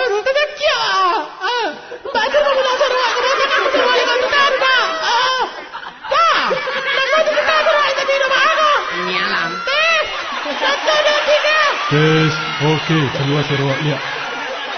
terdekat Mbak tu mau pulang Sarawak ke belakang aku Sarawak dengan tuan Pak. Pak, nak tu kita Sarawak ke rumah aku. Nyalam. Tes, 1, 2, 3. Tes, okey, keluar Sarawak lihat.